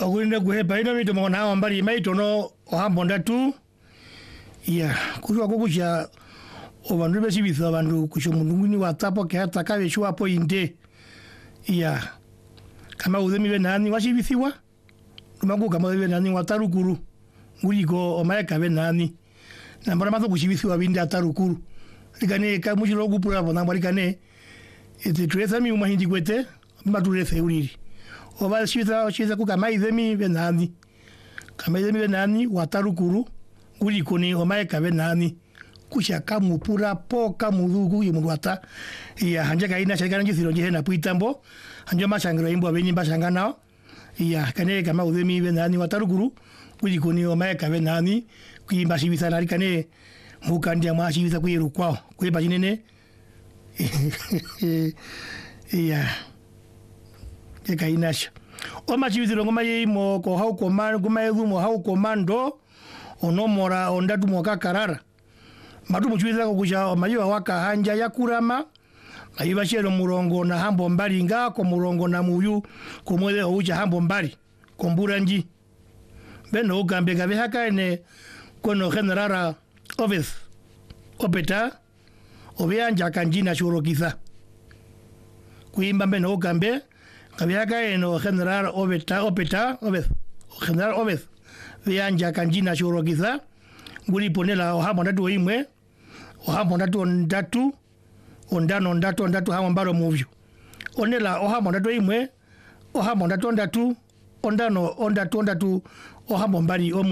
Okulinde kuhepa ino mito mwana hawa mbali maito no ohambo ndatu. Ya, kushwa kukusha obandu besibitha abandu kusho mundunguni watapo ke hata kabe shwa po inde. Ya. Kama udemi benani washibithiwa. Kumangu kama benani watarukuru. Nguriko omaeka benani. Na mbona mazo kushibithiwa binde atarukuru. Likane ka mushiro gupura bona mbarikane. Ete turesa mi umahindi kwete maturese uriri. Oba shiza kukama idemi benani. Kama idemi benani watarukuru. Nguriko ni omaeka benani. Kusha kamu pura po kamu dhugu yumuruata. Iya hanja kaina shakana njithiro njihe na puitambo. Hanja mashangiro imbo abenyi mbashanganao. Iya kane kama udemi benani watarukuru. Nguriko ni omaeka benani. Kuyimbashibisa nari kane mukandia mwashibisa kuyiru kwao. Kuyipa jinene. Iya. Jeka inasha. Oma chibisiro ngoma yeimo ko hau komando. Ngoma yedu mo hau komando. Onomora ondatu moka karara. Matu mchuiza kukusha omayiwa waka hanja ya kurama. Mayiwa shelo murongo na hambo mbali nga. Ko murongo na muyu. Kumwele oucha hambo mbali. Kumbura nji. Beno ukambe gabe haka ene. Kono generara Ovez. Opeta. Obeanja kanjina shurokiza. Kuimba beno ukambe. Gabe haka ene generara Opeta. Ovez. Generara Ovez. Beanja kanjina shurokiza. Nguli ponela ohambo ndatu oimwe. Ohambo ndatu ondatu. Ondatu hama mbaro muvyo. Onela ohambo ndatu oimwe. Ohambo ndatu ondatu. Ondatu ohambo mbari omu.